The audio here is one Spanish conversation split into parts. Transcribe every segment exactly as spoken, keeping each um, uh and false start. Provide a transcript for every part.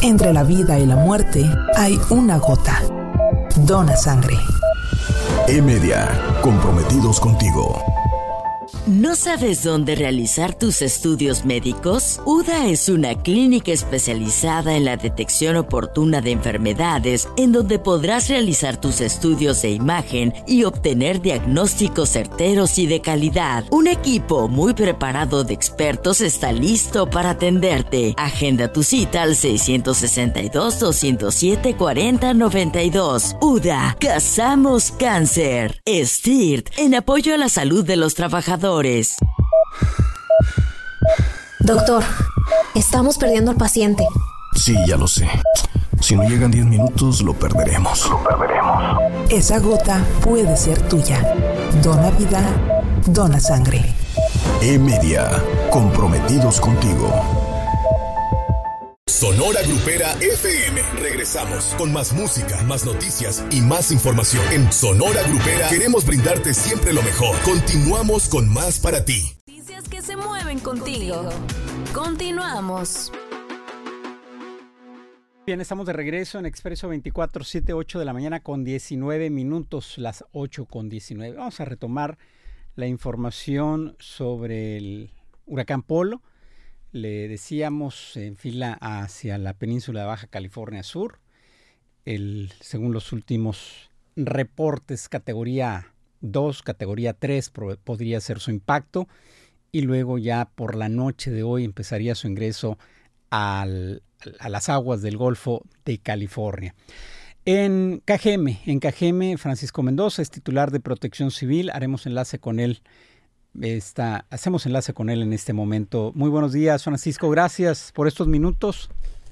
Entre la vida y la muerte hay una gota. Dona sangre. E-Media, comprometidos contigo. ¿No sabes dónde realizar tus estudios médicos? U D A es una clínica especializada en la detección oportuna de enfermedades, en donde podrás realizar tus estudios de imagen y obtener diagnósticos certeros y de calidad. Un equipo muy preparado de expertos está listo para atenderte. Agenda tu cita al seiscientos sesenta y dos, doscientos siete, cuarenta, noventa y dos. U D A, cazamos cáncer. S T I R T, en apoyo a la salud de los trabajadores. Doctor, estamos perdiendo al paciente. Sí, ya lo sé. Si no llegan diez minutos, lo perderemos. Lo perderemos. Esa gota puede ser tuya. Dona vida, dona sangre. E-Media, comprometidos contigo. Sonora Grupera F M. Regresamos con más música, más noticias y más información. En Sonora Grupera queremos brindarte siempre lo mejor. Continuamos con más para ti. Noticias que se mueven contigo. Continuamos. Bien, estamos de regreso en Expreso veinticuatro siete, ocho de la mañana con diecinueve minutos, las ocho con diecinueve. Vamos a retomar la información sobre el huracán Polo. Le decíamos, en fila hacia la península de Baja California Sur. El, según los últimos reportes, categoría dos, categoría tres pro, podría ser su impacto. Y luego ya por la noche de hoy empezaría su ingreso al, a las aguas del Golfo de California. En Cajeme, en Cajeme, Francisco Mendoza es titular de Protección Civil. Haremos enlace con él. Está, hacemos enlace con él en este momento. Muy buenos días, Francisco, gracias por estos minutos.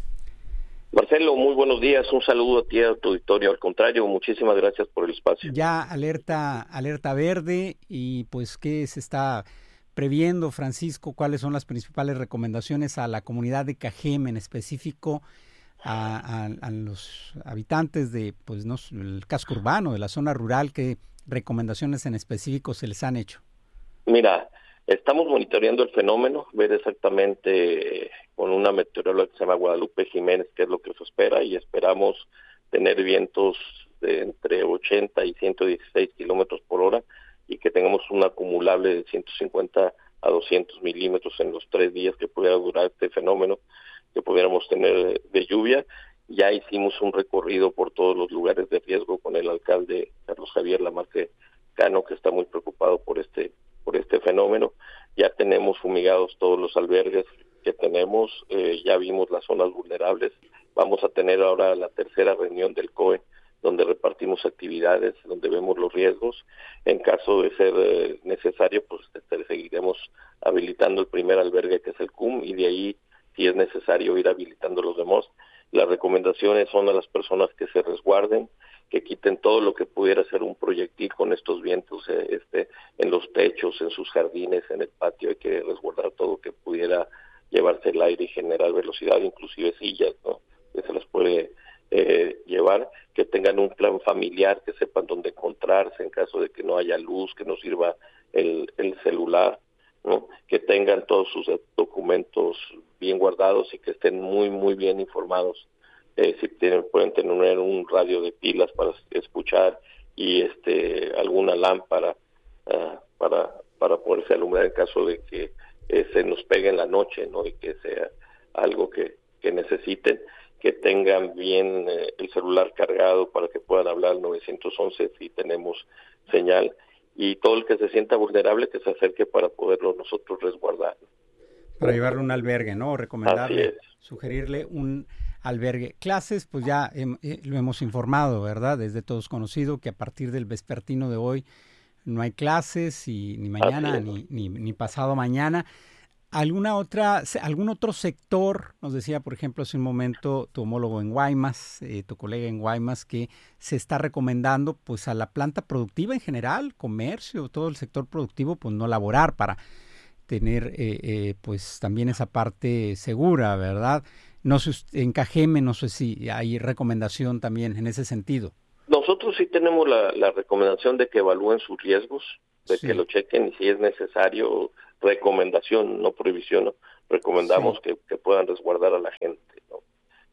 Marcelo, muy buenos días, un saludo a ti, a tu auditorio. Al contrario, muchísimas gracias por el espacio. Ya alerta, alerta verde, y pues ¿qué se está previendo, Francisco? ¿Cuáles son las principales recomendaciones a la comunidad de Cajeme, en específico a, a, a los habitantes de pues no el casco urbano, de la zona rural? ¿Qué recomendaciones en específico se les han hecho? Mira, estamos monitoreando el fenómeno, ver exactamente eh, con una meteoróloga que se llama Guadalupe Jiménez qué es lo que se espera, y esperamos tener vientos de entre ochenta y ciento dieciséis kilómetros por hora y que tengamos un acumulable de ciento cincuenta a doscientos milímetros en los tres días que pudiera durar este fenómeno, que pudiéramos tener de lluvia. Ya hicimos un recorrido por todos los lugares de riesgo con el alcalde Carlos Javier Lamarque Cano, que está muy preocupado por este por este fenómeno. Ya tenemos fumigados todos los albergues que tenemos, eh, ya vimos las zonas vulnerables. Vamos a tener ahora la tercera reunión del C O E, donde repartimos actividades, donde vemos los riesgos. En caso de ser eh, necesario, pues seguiremos habilitando el primer albergue, que es el C U M, y de ahí, si es necesario, ir habilitando los demás. Las recomendaciones son a las personas que se resguarden, que quiten todo lo que pudiera ser un proyectil con estos vientos, eh, este, en los techos, en sus jardines, en el patio. Hay que resguardar todo que pudiera llevarse el aire y generar velocidad, inclusive sillas, ¿no?, que se las puede eh, llevar, que tengan un plan familiar, que sepan dónde encontrarse en caso de que no haya luz, que no sirva el, el celular, ¿no?, que tengan todos sus documentos bien guardados y que estén muy, muy bien informados. Eh, si tienen, pueden tener un radio de pilas para escuchar y este alguna lámpara uh, para para poderse alumbrar en caso de que eh, se nos pegue en la noche, ¿no?, y que sea algo que, que necesiten, que tengan bien eh, el celular cargado para que puedan hablar al nueve once si tenemos señal, y todo el que se sienta vulnerable que se acerque para poderlo nosotros resguardar. Para llevarle un albergue, ¿no? Recomendarle, sugerirle un albergue. Clases, pues ya eh, eh, lo hemos informado, ¿verdad? Desde todos conocido que a partir del vespertino de hoy no hay clases, y ni mañana ni, ni ni pasado mañana. ¿Alguna otra, algún otro sector? Nos decía, por ejemplo, hace un momento tu homólogo en Guaymas, eh, tu colega en Guaymas, que se está recomendando pues a la planta productiva en general, comercio, todo el sector productivo, pues no laborar para tener eh, eh, pues también esa parte segura, ¿verdad? No sé, en Cajeme, no sé si hay recomendación también en ese sentido. Nosotros sí tenemos la, la recomendación de que evalúen sus riesgos, de sí. que lo chequen, y si es necesario, recomendación, no prohibición, ¿no? Recomendamos sí. que, que puedan resguardar a la gente, ¿no?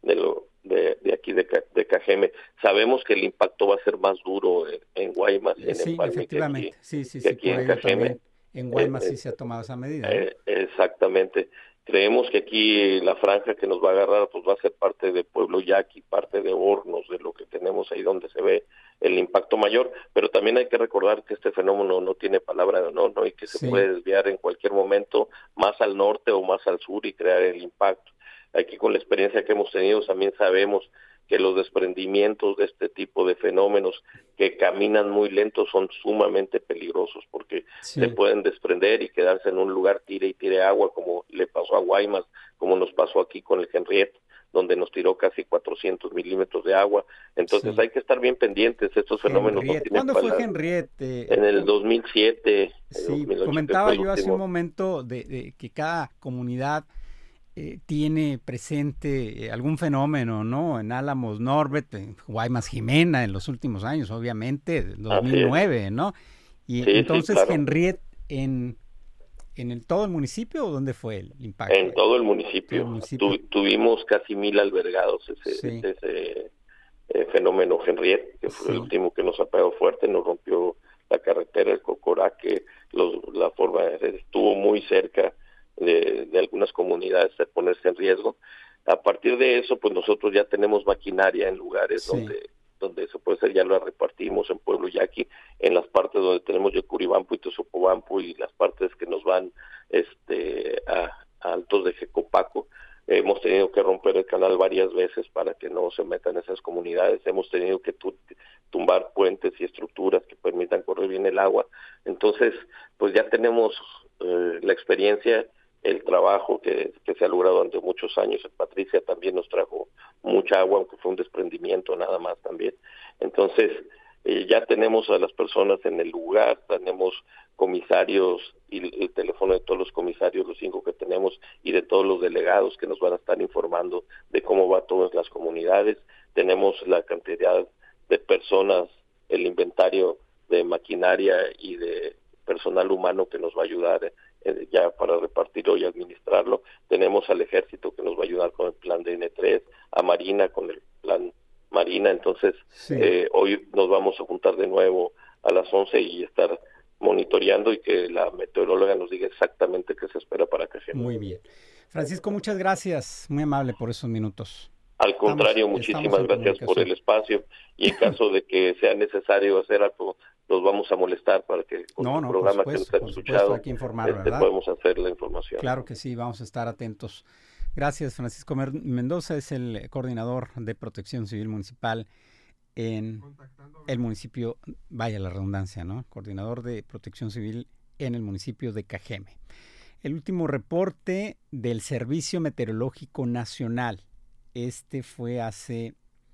de lo de, de aquí de, de Cajeme. Sabemos que el impacto va a ser más duro en, en Guaymas, en sí, Empalme, efectivamente. que aquí, sí, sí, que sí, aquí por en ello Cajeme. también en Guaymas eh, sí se ha tomado esa medida, ¿no? eh, exactamente. Creemos que aquí la franja que nos va a agarrar pues va a ser parte de Pueblo Yaqui, parte de Hornos, de lo que tenemos ahí donde se ve el impacto mayor, pero también hay que recordar que este fenómeno no tiene palabra de honor, ¿no? Y que se Sí. puede desviar en cualquier momento más al norte o más al sur y crear el impacto. Aquí con la experiencia que hemos tenido también sabemos que los desprendimientos de este tipo de fenómenos que caminan muy lentos son sumamente peligrosos porque Sí. se pueden desprender y quedarse en un lugar tire y tire agua, como le pasó a Guaymas, como nos pasó aquí con el Henriette, donde nos tiró casi cuatrocientos milímetros de agua. Entonces Sí. hay que estar bien pendientes. Estos fenómenos no Henriette. tienen ¿Cuándo fue palabra. Henriette? Eh, En el dos mil siete. Sí, dos mil ocho, comentaba que fue el yo hace último. un momento de, de que cada comunidad eh, tiene presente eh, algún fenómeno, ¿no? En Álamos, Norbert, en Guaymas, Jimena, en los últimos años, obviamente, dos mil nueve, ¿no? Y Sí, sí, entonces claro. Henriette en, en el, todo el municipio, ¿o dónde fue el impacto? En todo el municipio. Todo el municipio. Tu, tuvimos casi mil albergados ese, Sí. ese eh, fenómeno Henriette, que fue Sí. el último que nos ha pegado fuerte, nos rompió la carretera, el Cocoraque, los, la forma estuvo muy cerca de, de algunas comunidades de ponerse en riesgo. A partir de eso, pues nosotros ya tenemos maquinaria en lugares Sí. donde donde se puede hacer, ya la repartimos en Pueblo Yaqui, en las partes donde tenemos Yecuribampo y Tezopobampo y las partes que nos van este a, a Altos de Jecopaco. Hemos tenido que romper el canal varias veces para que no se metan esas comunidades. Hemos tenido que tu, tumbar puentes y estructuras que permitan correr bien el agua. Entonces, pues ya tenemos eh, la experiencia, el trabajo que, que se ha logrado durante muchos años. En Patricia también nos trajo mucha agua, aunque fue un desprendimiento nada más también. Entonces, eh, ya tenemos a las personas en el lugar, tenemos comisarios y el, el teléfono de todos los comisarios, los cinco que tenemos, y de todos los delegados que nos van a estar informando de cómo va todas las comunidades. Tenemos la cantidad de personas, el inventario de maquinaria y de personal humano que nos va a ayudar eh, ya para repartirlo y administrarlo. Tenemos al ejército que nos va a ayudar con el plan de N tres, a Marina con el plan Marina. Entonces, Sí. eh, hoy nos vamos a juntar de nuevo a las once y estar monitoreando y que la meteoróloga nos diga exactamente qué se espera para que sea. Muy bien. Francisco, muchas gracias. Muy amable por esos minutos. Al contrario, Estamos- muchísimas estamos en gracias por el comunicación. espacio y en caso de que sea necesario hacer algo, los vamos a molestar para que con No, el no, programa por que supuesto, nos han por supuesto, escuchado hay que informar, este, ¿verdad? podemos hacer la información. Claro que sí, vamos a estar atentos. Gracias, Francisco Mer- Mendoza es el coordinador de Protección Civil Municipal en el municipio, vaya la redundancia, ¿no? Coordinador de Protección Civil en el municipio de Cajeme. El último reporte del Servicio Meteorológico Nacional. Este fue hace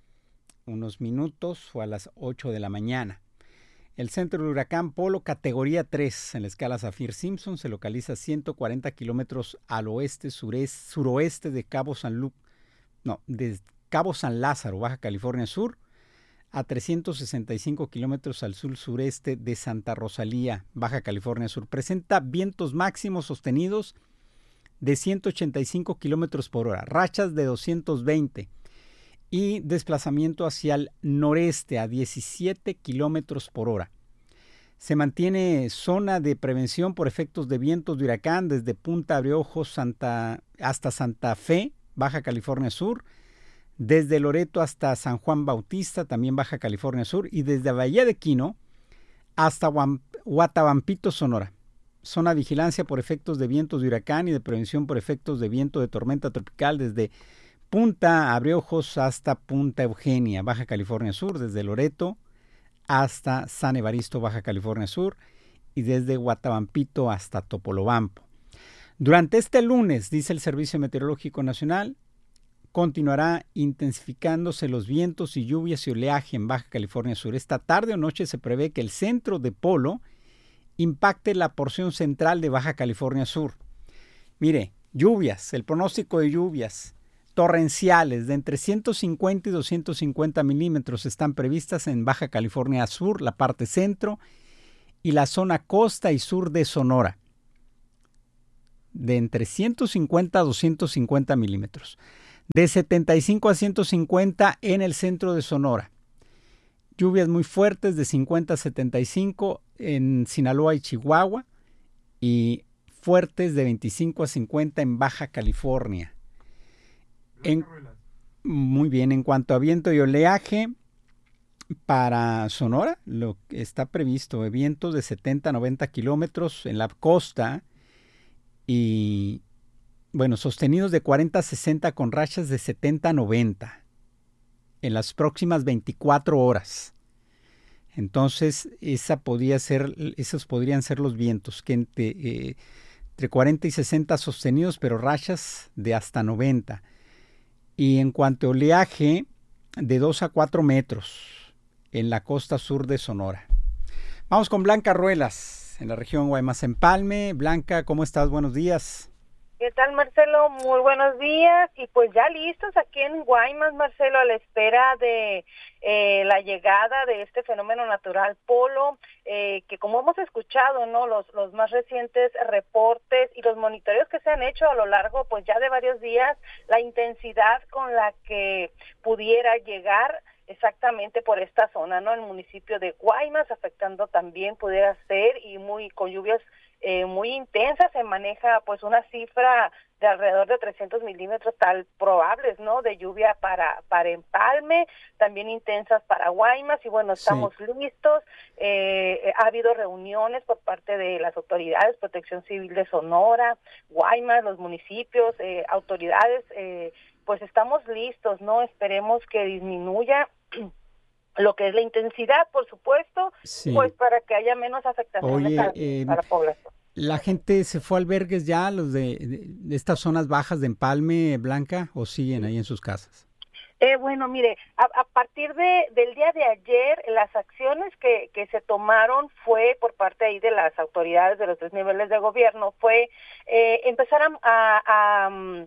unos minutos, fue a las ocho de la mañana. El centro del huracán Polo, categoría tres en la escala Saffir-Simpson, se localiza a ciento cuarenta kilómetros al oeste, sureste, suroeste de Cabo San Lu, no, de Cabo San Lázaro, Baja California Sur, a trescientos sesenta y cinco kilómetros al sur-sureste de Santa Rosalía, Baja California Sur. Presenta vientos máximos sostenidos de ciento ochenta y cinco kilómetros por hora, rachas de doscientos veinte y desplazamiento hacia el noreste a diecisiete kilómetros por hora. Se mantiene zona de prevención por efectos de vientos de huracán desde Punta Abreojos Santa, hasta Santa Fe, Baja California Sur, desde Loreto hasta San Juan Bautista, también Baja California Sur, y desde Bahía de Quino hasta Huatabambito, Sonora. Zona de vigilancia por efectos de vientos de huracán y de prevención por efectos de viento de tormenta tropical desde Punta Abreojos hasta Punta Eugenia, Baja California Sur, desde Loreto hasta San Evaristo, Baja California Sur, y desde Huatabambito hasta Topolobampo. Durante este lunes, dice el Servicio Meteorológico Nacional, continuará intensificándose los vientos y lluvias y oleaje en Baja California Sur. Esta tarde o noche se prevé que el centro de Polo impacte la porción central de Baja California Sur. Mire, lluvias, el pronóstico de lluvias torrenciales de entre ciento cincuenta y doscientos cincuenta milímetros están previstas en Baja California Sur, la parte centro y la zona costa y sur de Sonora, de entre ciento cincuenta a doscientos cincuenta milímetros. de setenta y cinco a ciento cincuenta en el centro de Sonora. Lluvias muy fuertes de cincuenta a setenta y cinco en Sinaloa y Chihuahua y fuertes de veinticinco a cincuenta en Baja California. En, muy bien, en cuanto a viento y oleaje, para Sonora lo que está previsto, vientos de setenta a noventa kilómetros en la costa y, bueno, sostenidos de cuarenta a sesenta con rachas de setenta a noventa en las próximas veinticuatro horas. Entonces, esa podría ser, esos podrían ser los vientos, que entre, eh, entre cuarenta y sesenta sostenidos, pero rachas de hasta noventa. Y en cuanto a oleaje, de dos a cuatro metros en la costa sur de Sonora. Vamos con Blanca Ruelas, en la región Guaymas-Empalme. Blanca, ¿cómo estás? Buenos días. ¿Qué tal, Marcelo? Muy buenos días. Y pues ya listos aquí en Guaymas, Marcelo, a la espera de eh, la llegada de este fenómeno natural Polo, eh, que como hemos escuchado, ¿no? Los, los más recientes reportes y los monitoreos que se han hecho a lo largo, pues ya de varios días, la intensidad con la que pudiera llegar exactamente por esta zona, ¿no? El municipio de Guaymas, afectando también pudiera ser, y muy con lluvias eh, muy intensas. Se maneja pues una cifra de alrededor de trescientos milímetros tal probables, ¿no? De lluvia para para Empalme, también intensas para Guaymas, y bueno, estamos sí. listos. Eh, ha habido reuniones por parte de las autoridades, Protección Civil de Sonora, Guaymas, los municipios, eh, autoridades, eh, pues estamos listos, ¿no? Esperemos que disminuya lo que es la intensidad, por supuesto, sí. pues para que haya menos afectaciones. Oye, a, eh, a la población. ¿La gente se fue a albergues ya, los de, de, de estas zonas bajas de Empalme, Blanca, o siguen ahí en sus casas? Eh, bueno, mire, a, a partir de del día de ayer, las acciones que, que se tomaron fue por parte ahí de las autoridades de los tres niveles de gobierno, fue eh, empezar a, a, a,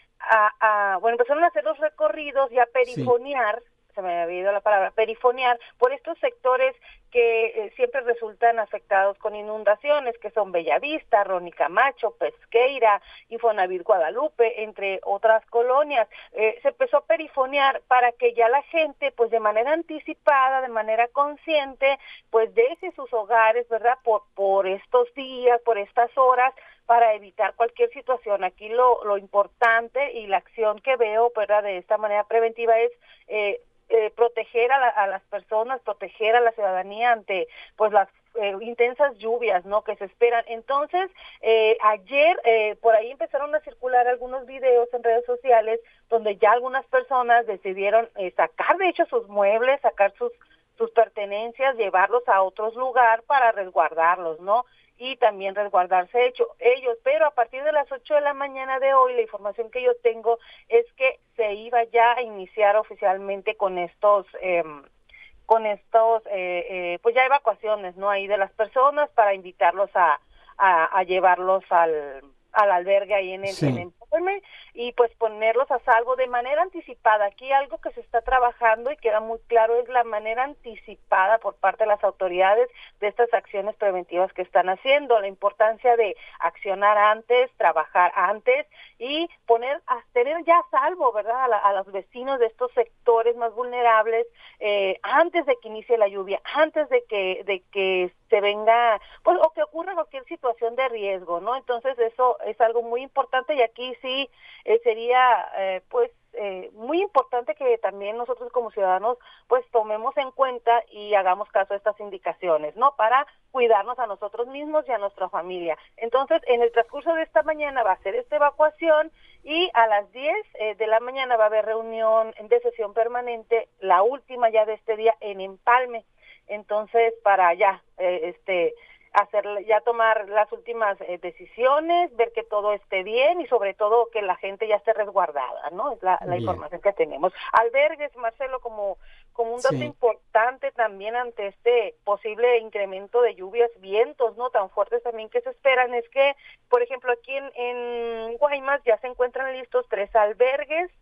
a, a, bueno, empezaron a hacer los recorridos y a perifonear, sí. se me había ido la palabra, perifonear, por estos sectores que eh, siempre resultan afectados con inundaciones, que son Bellavista, Ronnie Camacho, Pesqueira, Infonavit Guadalupe, entre otras colonias. Eh, se empezó a perifonear para que ya la gente, pues de manera anticipada, de manera consciente, pues deje sus hogares, ¿verdad?, por, por estos días, por estas horas, para evitar cualquier situación. Aquí lo, lo importante y la acción que veo, ¿verdad?, de esta manera preventiva es eh, Eh, proteger a, la, a las personas, proteger a la ciudadanía ante pues las eh, intensas lluvias, ¿no?, que se esperan. Entonces, eh, ayer eh, por ahí empezaron a circular algunos videos en redes sociales donde ya algunas personas decidieron eh, sacar, de hecho, sus muebles, sacar sus sus pertenencias, llevarlos a otros lugares para resguardarlos, ¿no?, y también resguardarse hecho ellos, pero a partir de las ocho de la mañana de hoy, la información que yo tengo es que se iba ya a iniciar oficialmente con estos, eh, con estos, eh, eh, pues ya evacuaciones, ¿no?, ahí de las personas para invitarlos a, a, a llevarlos al, al albergue ahí en el, sí. en Empalme, y pues ponerlos a salvo de manera anticipada. Aquí algo que se está trabajando y queda muy claro es la manera anticipada por parte de las autoridades de estas acciones preventivas que están haciendo, la importancia de accionar antes, trabajar antes y poner a tener ya a salvo, ¿verdad?, a, la, a los vecinos de estos sectores más vulnerables eh, antes de que inicie la lluvia, antes de que de que se venga, pues, o que ocurra cualquier situación de riesgo, ¿no? Entonces eso es algo muy importante, y aquí sí eh, sería, eh, pues, eh, muy importante que también nosotros como ciudadanos, pues, tomemos en cuenta y hagamos caso a estas indicaciones, ¿no?, para cuidarnos a nosotros mismos y a nuestra familia. Entonces, en el transcurso de esta mañana va a ser esta evacuación, y a las diez eh, de la mañana va a haber reunión de sesión permanente, la última ya de este día en Empalme. Entonces, para ya, eh, este, hacer, ya tomar las últimas eh, decisiones, ver que todo esté bien y sobre todo que la gente ya esté resguardada, ¿no? Es la, la información que tenemos. Albergues, Marcelo, como, como un dato sí. importante también ante este posible incremento de lluvias, vientos, ¿no?, tan fuertes también que se esperan, es que, por ejemplo, aquí en, en Guaymas ya se encuentran listos tres albergues,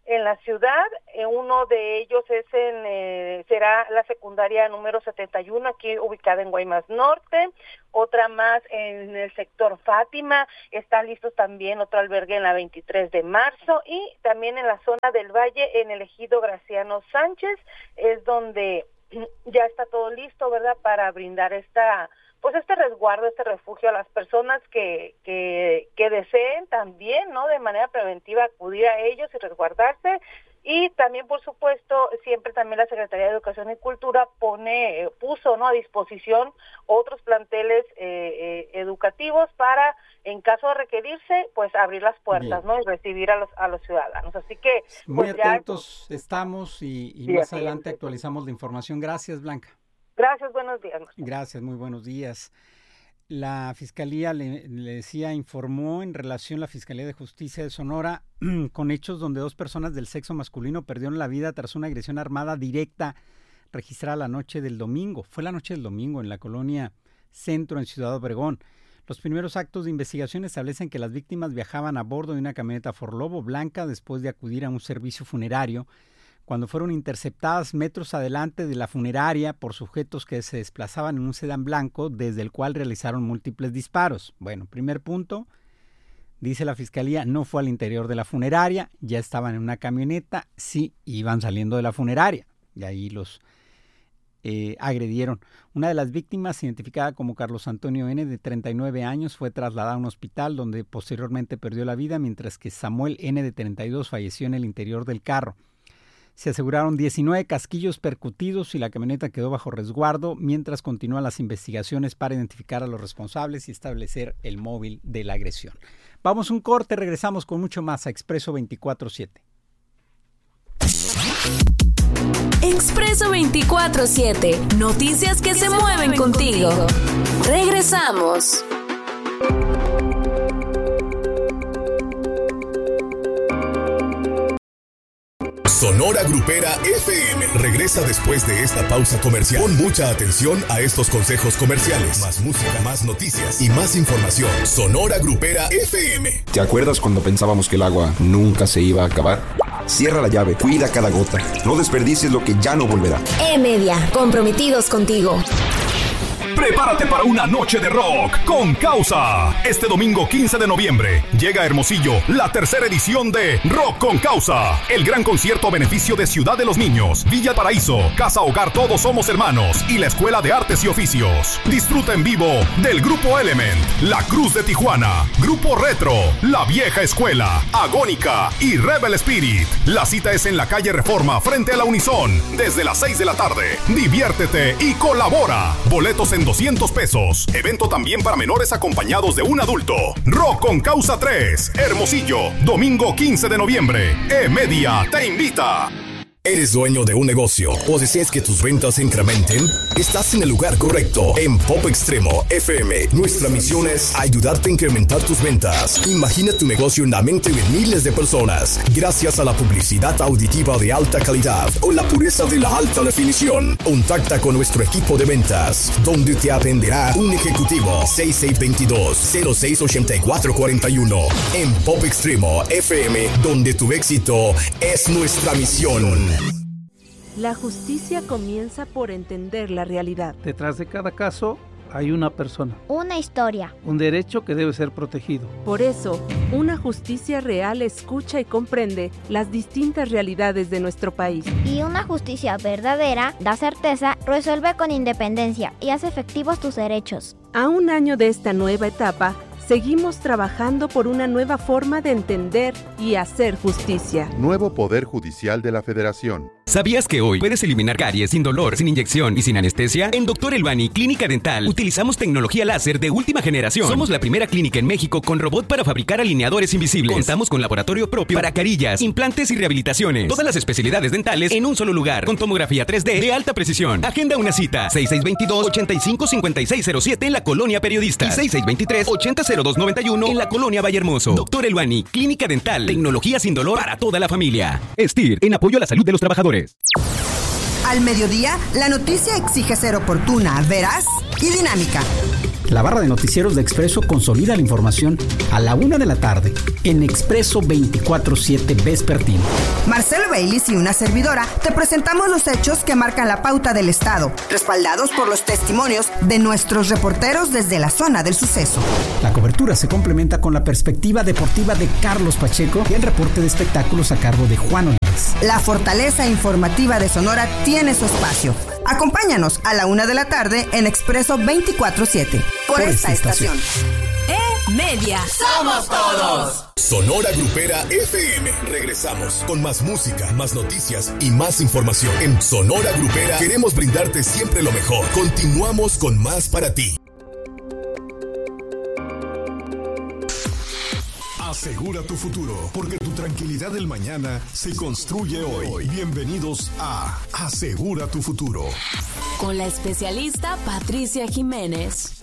en la ciudad. Eh, uno de ellos es en eh, será la secundaria número setenta y uno, aquí ubicada en Guaymas Norte. Otra más en el sector Fátima. Está listo también otro albergue en la veintitrés de marzo, y también en la zona del Valle, en el ejido Graciano Sánchez, es donde ya está todo listo, ¿verdad?, para brindar esta pues este resguardo, este refugio a las personas que, que, que deseen también, ¿no?, de manera preventiva acudir a ellos y resguardarse. Y también, por supuesto, siempre también la Secretaría de Educación y Cultura pone, eh, puso, ¿no?, a disposición otros planteles eh, eh, educativos para, en caso de requerirse, pues abrir las puertas, bien, ¿no?, y recibir a los a los ciudadanos. Así que muy pues, atentos ya, estamos y, y sí, más adelante actualizamos la información. Gracias, Blanca. Gracias, buenos días. Marcelo. Gracias, muy buenos días. La Fiscalía, le, le decía, informó en relación a la Fiscalía de Justicia de Sonora con hechos donde dos personas del sexo masculino perdieron la vida tras una agresión armada directa registrada la noche del domingo. Fue la noche del domingo en la colonia Centro, en Ciudad Obregón. Los primeros actos de investigación establecen que las víctimas viajaban a bordo de una camioneta Ford Lobo blanca después de acudir a un servicio funerario, cuando fueron interceptadas metros adelante de la funeraria por sujetos que se desplazaban en un sedán blanco, desde el cual realizaron múltiples disparos. Bueno, primer punto, dice la Fiscalía, no fue al interior de la funeraria, ya estaban en una camioneta, sí, iban saliendo de la funeraria, y ahí los eh, agredieron. Una de las víctimas, identificada como Carlos Antonio N., de treinta y nueve años, fue trasladada a un hospital donde posteriormente perdió la vida, mientras que Samuel N., de treinta y dos, falleció en el interior del carro. Se aseguraron diecinueve casquillos percutidos y la camioneta quedó bajo resguardo mientras continúan las investigaciones para identificar a los responsables y establecer el móvil de la agresión. Vamos a un corte, regresamos con mucho más a Expreso veinticuatro siete. Expreso veinticuatro siete. Noticias que, que se, se mueven, mueven contigo. contigo. Regresamos. Sonora Grupera F M regresa después de esta pausa comercial. Pon mucha atención a estos consejos comerciales. Más música, más noticias y más información. Sonora Grupera F M. ¿Te acuerdas cuando pensábamos que el agua nunca se iba a acabar? Cierra la llave, cuida cada gota. No desperdicies lo que ya no volverá. E-Media, comprometidos contigo. Prepárate para una noche de rock con Causa. Este domingo quince de noviembre llega a Hermosillo la tercera edición de Rock con Causa, el gran concierto a beneficio de Ciudad de los Niños, Villa Paraíso, Casa Hogar Todos Somos Hermanos y la Escuela de Artes y Oficios. Disfruta en vivo del Grupo Element, La Cruz de Tijuana, Grupo Retro, La Vieja Escuela, Agónica y Rebel Spirit. La cita es en la calle Reforma frente a la Unison desde las seis de la tarde. Diviértete y colabora. Boletos en doscientos pesos. Evento también para menores acompañados de un adulto. Rock con Causa tres, Hermosillo, domingo quince de noviembre. E-Media te invita. ¿Eres dueño de un negocio o deseas que tus ventas incrementen? Estás en el lugar correcto. En Pop Extremo F M, nuestra misión es ayudarte a incrementar tus ventas. Imagina tu negocio en la mente de miles de personas gracias a la publicidad auditiva de alta calidad o la pureza de la alta definición. Contacta con nuestro equipo de ventas, donde te atenderá un ejecutivo. seis seis dos dos, cero seis ocho cuatro cuatro uno. En Pop Extremo F M, donde tu éxito es nuestra misión. La justicia comienza por entender la realidad. Detrás de cada caso hay una persona. Una historia. Un derecho que debe ser protegido. Por eso, una justicia real escucha y comprende las distintas realidades de nuestro país. Y una justicia verdadera da certeza, resuelve con independencia y hace efectivos tus derechos. A un año de esta nueva etapa, seguimos trabajando por una nueva forma de entender y hacer justicia. Nuevo Poder Judicial de la Federación. ¿Sabías que hoy puedes eliminar caries sin dolor, sin inyección y sin anestesia? En Doctor Elbani Clínica Dental utilizamos tecnología láser de última generación. Somos la primera clínica en México con robot para fabricar alineadores invisibles. Contamos con laboratorio propio para carillas, implantes y rehabilitaciones. Todas las especialidades dentales en un solo lugar, con tomografía tres D de alta precisión. Agenda una cita seis seis dos dos, ocho cinco cinco seis cero siete en la Colonia Periodista y seis seis dos tres, ochenta cero dos noventa y uno en la Colonia Vallehermoso. Doctor Elbani Clínica Dental, tecnología sin dolor para toda la familia. Estir, en apoyo a la salud de los trabajadores. Al mediodía, la noticia exige ser oportuna, veraz y dinámica. La barra de noticieros de Expreso consolida la información a la una de la tarde en Expreso veinticuatro siete Vespertino. Marcelo Baylis y una servidora te presentamos los hechos que marcan la pauta del Estado, respaldados por los testimonios de nuestros reporteros desde la zona del suceso. La cobertura se complementa con la perspectiva deportiva de Carlos Pacheco y el reporte de espectáculos a cargo de Juan Olivares. La fortaleza informativa de Sonora tiene su espacio. Acompáñanos a la una de la tarde en Expreso veinticuatro siete por, por esta, esta estación. E Media. ¡Somos todos! Sonora Grupera F M. Regresamos con más música, más noticias y más información. En Sonora Grupera queremos brindarte siempre lo mejor. Continuamos con más para ti. Asegura tu futuro, porque tu tranquilidad del mañana se construye hoy. Bienvenidos a Asegura tu futuro. Con la especialista Patricia Jiménez.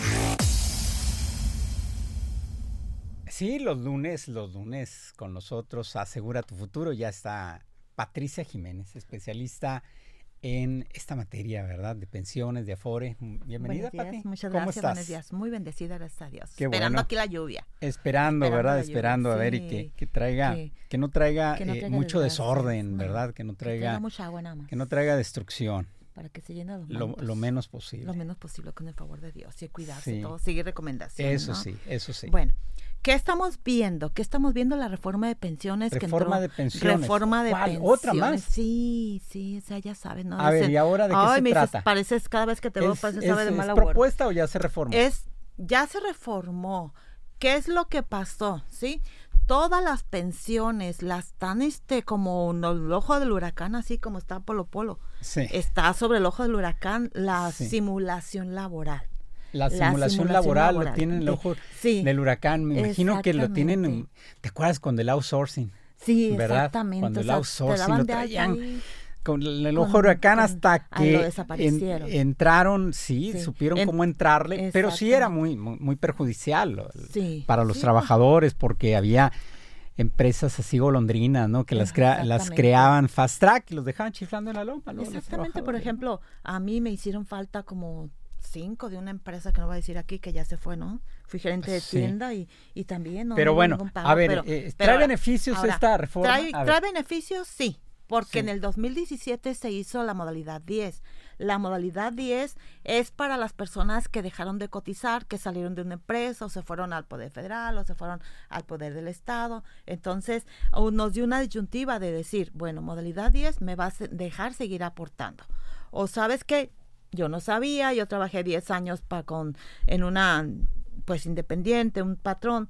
Sí, los lunes, los lunes con nosotros, Asegura tu futuro. Ya está Patricia Jiménez, especialista en esta materia, ¿verdad? De pensiones, de Afore. Bienvenida, Pati. ¿Cómo Muchas gracias, estás? Buenos días. Muy bendecida, gracias a Dios. Qué Esperando bueno. aquí la lluvia. Esperando, Esperando ¿verdad? la lluvia, Esperando a sí. ver y que, que traiga, que, que no traiga, que no eh, traiga mucho desgracias, desorden, no. ¿verdad? Que no traiga, que traiga mucha agua nada más. Que no traiga destrucción. Para que se llene los lo, mantos, lo menos posible. Lo menos posible con el favor de Dios y cuidarse, Sí. todo, seguir recomendaciones. Eso ¿no? sí, eso sí. Bueno, ¿qué estamos viendo? ¿Qué estamos viendo? La reforma de pensiones. Reforma que entró, de pensiones. Reforma de ¿Cuál? pensiones. ¿Otra más? Sí, sí, o sea, ya sabes, ¿no? A ver, ¿y ahora de qué Ay, se me trata? Dices, pareces, cada vez que te veo, ¿Es, pareces es, sabe de es mal agüero. propuesta o ya se reformó? Es, ya se reformó. ¿Qué es lo que pasó? ¿Sí? Todas las pensiones las están este como en el ojo del huracán, así como está Polo Polo. Sí. Está sobre el ojo del huracán la Sí. simulación laboral. La simulación, La simulación laboral, laboral. lo tienen en el ojo Sí. del huracán. Me imagino que lo tienen, Exactamente. ¿te acuerdas con el outsourcing? Sí, ¿verdad? exactamente. Cuando O el sea, te outsourcing daban lo de alta traían ahí. con el, el con- ojo del huracán con- hasta ah, lo que en- desaparecieron. entraron, sí, Sí. supieron En- cómo entrarle, pero sí era muy muy, muy perjudicial lo- Sí. para los Sí. trabajadores porque había empresas así golondrinas, ¿no? Que las, crea- las Exactamente. creaban fast track y los dejaban chiflando en la loma. ¿no? Los Exactamente, por trabajadores. ejemplo, a mí me hicieron falta como cinco de una empresa que no voy a decir aquí, que ya se fue, ¿no? Fui gerente de Sí. tienda y, y también no Pero no hubo bueno, ningún pago, a ver, pero- eh, pero ¿trae ahora- beneficios ahora, esta reforma? Trae, A ver. trae beneficios, sí, porque Sí. en el dos mil diecisiete se hizo la modalidad diez. La modalidad diez es para las personas que dejaron de cotizar, que salieron de una empresa o se fueron al Poder Federal o se fueron al Poder del Estado. Entonces, o nos dio una disyuntiva de decir, bueno, modalidad diez me va a se- dejar seguir aportando. O sabes qué, yo no sabía, yo trabajé diez años pa con en una, pues, independiente, un patrón.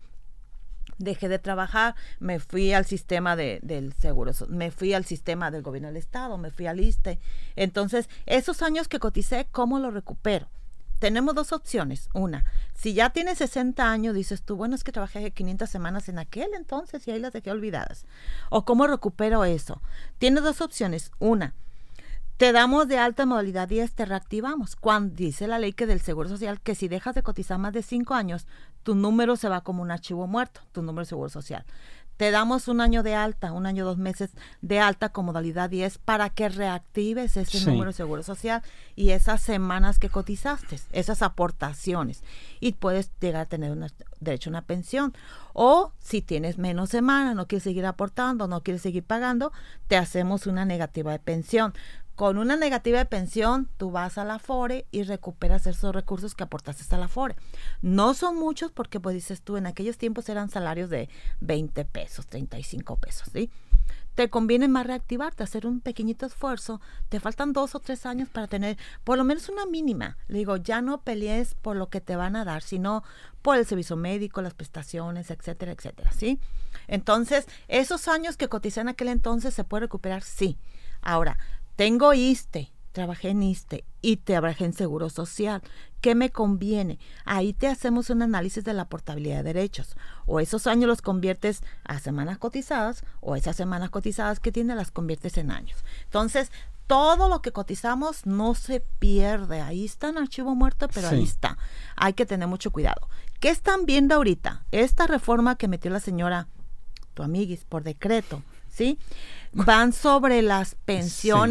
Dejé de trabajar, me fui al sistema de, del seguro, so- me fui al sistema del gobierno del estado, me fui al ISSSTE. Entonces, esos años que coticé, ¿cómo lo recupero? Tenemos dos opciones. Una, si ya tienes sesenta años, dices tú, bueno, es que trabajé quinientas semanas en aquel entonces y ahí las dejé olvidadas. ¿O cómo recupero eso? Tienes dos opciones. Una, te damos de alta modalidad diez, te reactivamos. Cuando dice la ley que del Seguro Social que si dejas de cotizar más de cinco años, tu número se va como un archivo muerto, tu número de Seguro Social. Te damos un año de alta, un año, dos meses de alta con modalidad diez para que reactives ese Sí. número de Seguro Social y esas semanas que cotizaste, esas aportaciones. Y puedes llegar a tener una, derecho a una pensión. O si tienes menos semanas, no quieres seguir aportando, no quieres seguir pagando, te hacemos una negativa de pensión. Con una negativa de pensión, tú vas a la Afore y recuperas esos recursos que aportaste a la Afore. No son muchos porque, pues dices tú, en aquellos tiempos eran salarios de veinte pesos, treinta y cinco pesos, ¿sí? Te conviene más reactivarte, hacer un pequeñito esfuerzo. Te faltan dos o tres años para tener por lo menos una mínima. Le digo, ya no pelees por lo que te van a dar, sino por el servicio médico, las prestaciones, etcétera, etcétera, ¿sí? Entonces, esos años que coticé en aquel entonces, ¿se puede recuperar? Sí. Ahora, tengo ISSSTE, trabajé en ISSSTE y trabajé en Seguro Social. ¿Qué me conviene? Ahí te hacemos un análisis de la portabilidad de derechos. O esos años los conviertes a semanas cotizadas o esas semanas cotizadas que tienes las conviertes en años. Entonces, todo lo que cotizamos no se pierde. Ahí está en archivo muerto, pero Sí. ahí está. Hay que tener mucho cuidado. ¿Qué están viendo ahorita? Esta reforma que metió la señora, tu amiguis, por decreto, ¿sí? Van sobre las pensiones sí.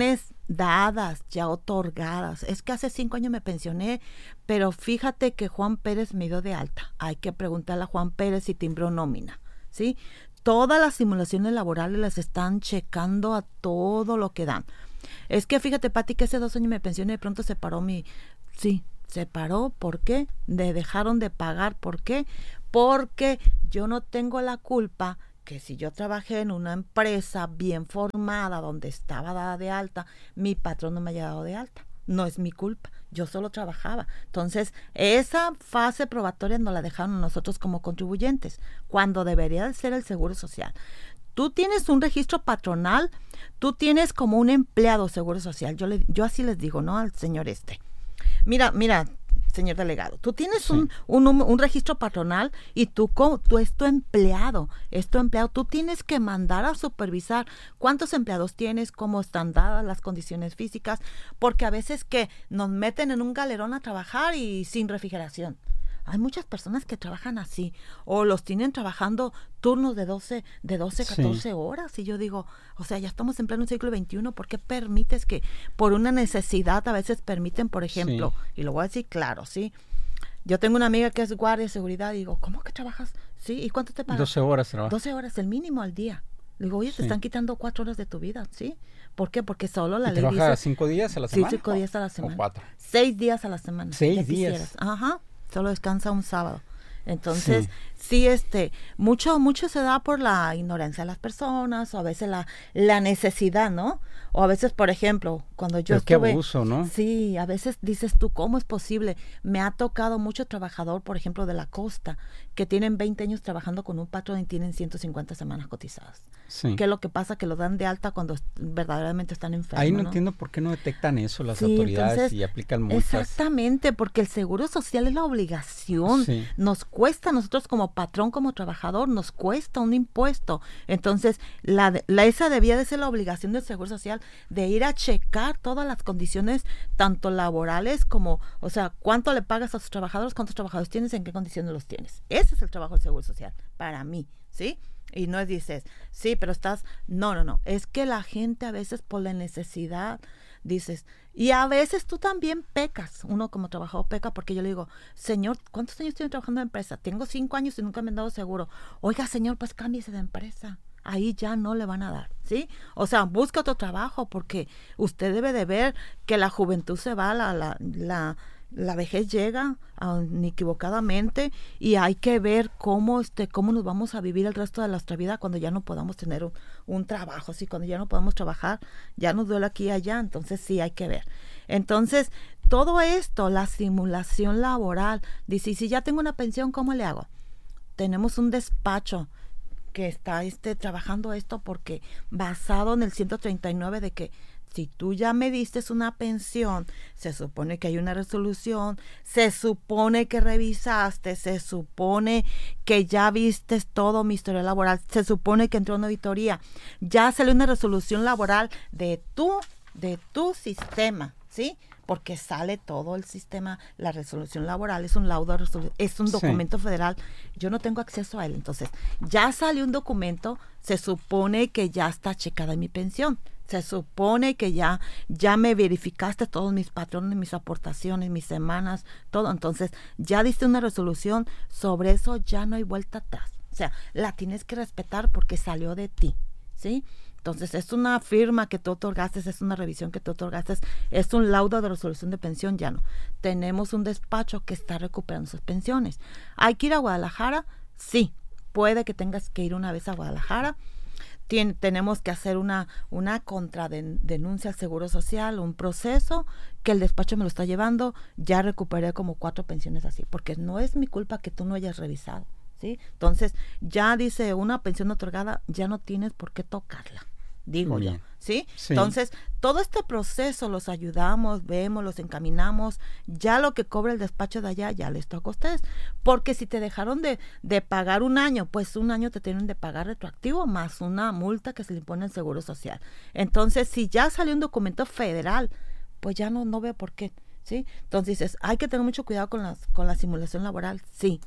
dadas, ya otorgadas. Es que hace cinco años me pensioné, pero fíjate que Juan Pérez me dio de alta. Hay que preguntarle a Juan Pérez si timbró nómina, ¿sí? Todas las simulaciones laborales las están checando a todo lo que dan. Es que fíjate, Pati, que hace dos años me pensioné y de pronto se paró mi... Sí, se paró. ¿Por qué? De dejaron de pagar. ¿Por qué? Porque yo no tengo la culpa que si yo trabajé en una empresa bien formada, donde estaba dada de alta, mi patrón no me haya dado de alta. No es mi culpa, yo solo trabajaba. Entonces, esa fase probatoria nos la dejaron nosotros como contribuyentes, cuando debería de ser el Seguro Social. Tú tienes un registro patronal, tú tienes como un empleado Seguro Social. Yo, le, yo así les digo, ¿no? Al señor este. Mira, mira, señor delegado, tú tienes sí. un, un, un registro patronal y tú, tú es tu empleado, es tu empleado. Tú tienes que mandar a supervisar cuántos empleados tienes, cómo están dadas las condiciones físicas, porque a veces que nos meten en un galerón a trabajar y sin refrigeración. Hay muchas personas que trabajan así, o los tienen trabajando turnos de doce, de doce, catorce sí. horas, y yo digo, o sea, ya estamos en pleno siglo veintiuno, ¿por qué permites que por una necesidad a veces permiten, por ejemplo, sí. y lo voy a decir claro, ¿sí? Yo tengo una amiga que es guardia de seguridad y digo, ¿cómo que trabajas? ¿Sí? ¿Y cuánto te pagan? doce horas trabajo. doce horas, el mínimo al día. Le digo, oye, sí. te están quitando cuatro horas de tu vida, ¿sí? ¿Por qué? Porque solo la ¿Y ley trabaja dice... cinco días a la semana? Sí, cinco días a la semana. ¿O cuatro? Seis días a la semana. ¿Seis días? Ajá. Solo descansa un sábado. Entonces, sí. sí, este, mucho, mucho se da por la ignorancia de las personas, o a veces la, la necesidad, ¿no? O a veces, por ejemplo, cuando yo Pero estuve... qué abuso, ¿no? Sí, a veces dices tú, ¿cómo es posible? Me ha tocado mucho trabajador, por ejemplo, de la costa, que tienen veinte años trabajando con un patrón y tienen ciento cincuenta semanas cotizadas. Sí. ¿Qué es lo que pasa? Que lo dan de alta cuando verdaderamente están enfermos. Ahí no, ¿no? entiendo por qué no detectan eso las sí, autoridades entonces, y aplican multas. Exactamente, porque el Seguro Social es la obligación. Sí. Nos cuesta a nosotros como patrón, como trabajador, nos cuesta un impuesto. Entonces, la, la esa debía de ser la obligación del Seguro Social, de ir a checar todas las condiciones, tanto laborales como, o sea, cuánto le pagas a tus trabajadores, cuántos trabajadores tienes, en qué condiciones los tienes. Ese es el trabajo del Seguro Social, para mí, ¿sí? Y no es dices, sí, pero estás, no, no, no, es que la gente a veces por la necesidad, dices, y a veces tú también pecas, uno como trabajador peca, porque yo le digo, señor, ¿cuántos años estoy trabajando en empresa? Tengo cinco años y nunca me han dado seguro. Oiga, señor, pues cámbiese de empresa. Ahí ya no le van a dar, ¿sí? O sea, busca otro trabajo, porque usted debe de ver que la juventud se va, la, la, la, la vejez llega uh, inequivocadamente, y hay que ver cómo, este, cómo nos vamos a vivir el resto de nuestra vida cuando ya no podamos tener un, un trabajo, ¿sí? Cuando ya no podamos trabajar, ya nos duele aquí y allá, entonces sí hay que ver. Entonces, todo esto, la simulación laboral, dice, si ya tengo una pensión, ¿cómo le hago? Tenemos un despacho que está este, trabajando esto, porque basado en el ciento treinta y nueve de que si tú ya me diste una pensión, se supone que hay una resolución, se supone que revisaste, se supone que ya viste todo mi historia laboral, se supone que entró una auditoría, ya salió una resolución laboral de tu, de tu sistema, ¿sí? Porque sale todo el sistema, la resolución laboral es un laudo, es un documento sí. federal, yo no tengo acceso a él, entonces ya salió un documento, se supone que ya está checada mi pensión, se supone que ya, ya me verificaste todos mis patrones, mis aportaciones, mis semanas, todo, entonces ya diste una resolución, sobre eso ya no hay vuelta atrás, o sea, la tienes que respetar porque salió de ti, ¿sí? Entonces, es una firma que tú otorgaste, es una revisión que tú otorgaste, es un laudo de resolución de pensión, ya no. Tenemos un despacho que está recuperando sus pensiones. ¿Hay que ir a Guadalajara? Sí, puede que tengas que ir una vez a Guadalajara. Tien, tenemos que hacer una, una contradenuncia al Seguro Social, un proceso que el despacho me lo está llevando. Ya recuperé como cuatro pensiones así, porque no es mi culpa que tú no hayas revisado, ¿sí? Entonces, ya dice, una pensión otorgada, ya no tienes por qué tocarla, digo yo, ¿sí? ¿sí? Entonces, todo este proceso los ayudamos, vemos, los encaminamos, ya lo que cobra el despacho de allá, ya les toca a ustedes, porque si te dejaron de, de pagar un año, pues un año te tienen de pagar retroactivo, más una multa que se le impone al Seguro Social. Entonces, si ya salió un documento federal, pues ya no, no veo por qué, ¿sí? Entonces dices, hay que tener mucho cuidado con, las, con la simulación laboral, sí.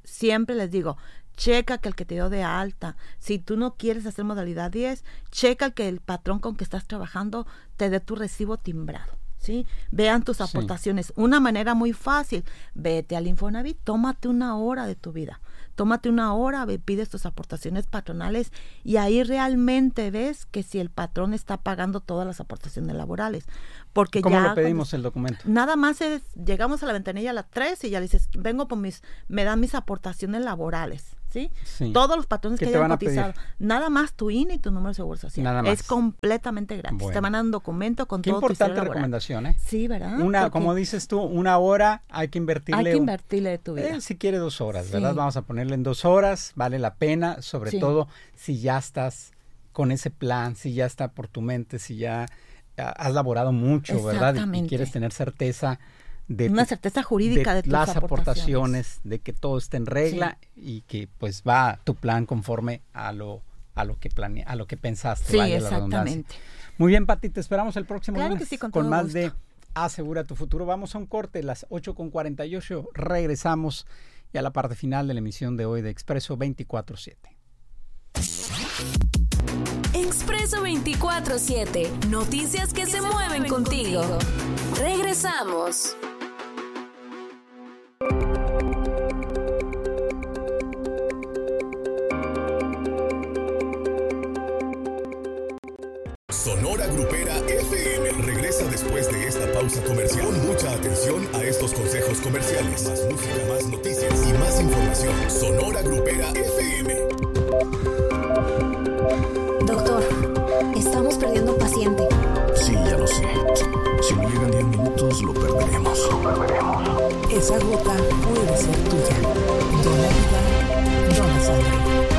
siempre les digo, checa que el que te dio de alta, si tú no quieres hacer modalidad diez, checa que el patrón con que estás trabajando te dé tu recibo timbrado, ¿sí? Vean tus aportaciones. Sí. Una manera muy fácil, vete al Infonavit, tómate una hora de tu vida, tómate una hora, ve, pides tus aportaciones patronales y ahí realmente ves que si el patrón está pagando todas las aportaciones laborales. Porque ¿Cómo ya lo pedimos cuando, el documento? Nada más es, llegamos a la ventanilla a las tres y ya le dices, vengo por mis, me dan mis aportaciones laborales, ¿sí? Sí. Todos los patrones que hayan cotizado, nada más tu I N E y tu número de seguro social. Nada más. Es completamente gratis. Bueno. Te van a dar un documento con Qué todo tu historia laboral. Qué importante recomendación, ¿eh? Sí, ¿verdad? Una, Porque como dices tú, una hora hay que invertirle. Hay que invertirle de tu vida. Eh, si quiere dos horas, sí. ¿verdad? Vamos a ponerle en dos horas, vale la pena, sobre sí. todo si ya estás con ese plan, si ya está por tu mente, si ya has laborado mucho, ¿verdad? Y, y quieres tener certeza de una certeza jurídica de, de tus las aportaciones, aportaciones, de que todo esté en regla sí. y que pues va tu plan conforme a lo a lo que plane, a lo que pensaste. Sí, vaya exactamente. La Muy bien, Pati, te esperamos el próximo claro lunes que sí, con, con más gusto. de Asegura tu Futuro. Vamos a un corte, las ocho con cuarenta y ocho, regresamos y a la parte final de la emisión de hoy de Expreso veinticuatro siete. Expreso veinticuatro siete. Noticias que, que se, se mueven, mueven contigo. contigo. Regresamos. Sonora Grupera F M regresa después de esta pausa comercial. Pon mucha atención a estos consejos comerciales. Más música, más noticias y más información. Sonora Grupera F M. Doctor, estamos perdiendo un paciente. Sí, ya lo sé. Si no llegan diez minutos, lo perderemos. Lo perderemos. Esa gota puede ser tuya. Dona vida, dona sangre.